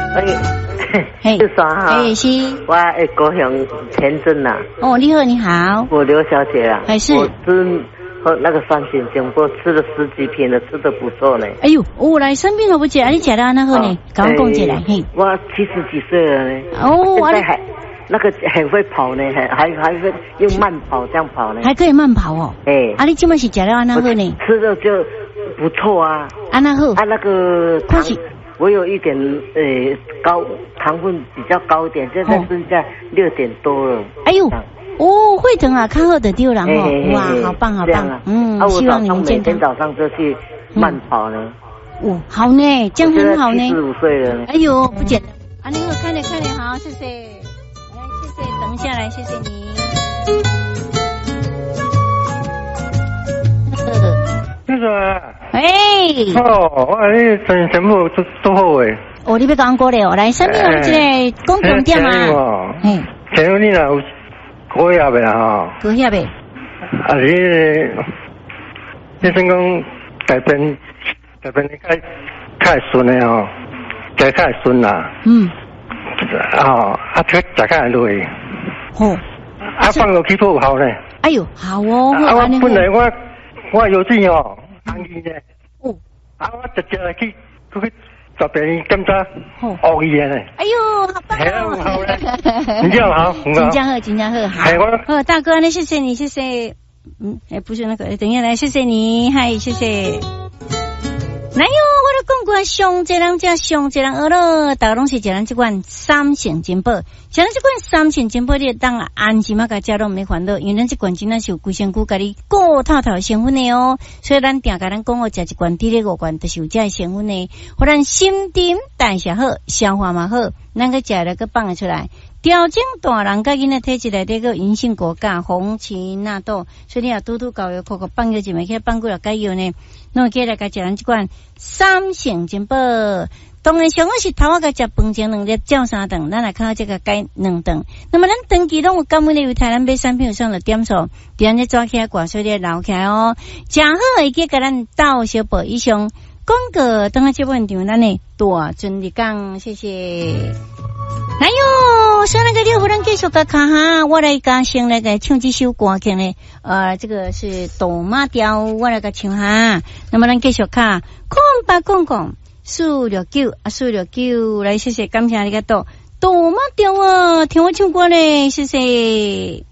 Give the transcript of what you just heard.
嘿，是啥哈？ 哎，是。 我的高雄田真呐。 哦，你好，你好。 我刘小姐啊。 还是。 我吃喝那个三鲜煎锅，吃了10几瓶了，吃得不错呢。 哎呦，我来生病了不吃，你吃了那好呢？跟我讲起来，嘿。 我70几岁了呢。 哦， 现在还那个很会跑呢，还会用慢跑这样跑呢。 还可以慢跑哦。 哎。 你今麦是吃了那好呢？ 吃的就不错啊。 那好。 那个糖。我有一点高糖分比较高一点，现在剩下6点多了。 哎呦，会疼啊，看后的丢了哦，哇，好棒好棒，希望你们健康。 每天早上就去慢跑呢。 好呢，这样很好呢。 75岁了。 哎呦，不简单。你好，看点，好，谢谢。来，谢谢，等一下来，谢谢你。 那个。 我全部都好诶。 你要讲过了，来，身边有一个公重点啊。 请问你有高血未啊？ 高血未？ 你先讲改变你较顺的哦，较顺啦。吃较累。放落去都有效呢。 哎呦，好哦。 我本来我有劲哦，安逸呢。我直接去找别人检查恶意呢。 哎呦，好棒哦！ 好嘞，真正好， 真正好。大哥，那谢谢你，谢谢。不是那个，等一下来，谢谢你，嗨，谢谢。哪有我都讲过，上一人加上一人学咯，大家拢是一人这款3成金宝，像咱这款3成金宝，你当安心啊，甲家拢没烦恼，因为咱这款真正是有规身躯甲你顾透透成分的哦，所以咱定甲咱讲哦，食一罐滴咧5罐，都是有这成分的，互咱心丁代谢好，消化嘛好，咱个食了个放出来。调整大人甲囡仔体质内底个银杏果苷、红荠纳豆，所以你也拄搞药，口放药一枚，去放几了解药呢？那么接来甲食咱这款3成金宝，当然上好是头仔甲食饭前2粒，照3顿，咱来看这个改2顿。那么咱长期拢有感冒的，有台咱买产品有上了点数，伫咱这抓起来挂水咧留起来哦，食好会记甲咱到小宝以上。广告等下这问题，咱呢大尊的讲，谢谢。哎呦，说那个六夫人继续个看哈，我来甲先来个唱这首歌曲呢。这个是豆马调，我来个唱哈。那么咱继续看，空白公公469，469来，谢谢感谢你个豆马调啊，听我唱歌嘞，谢谢。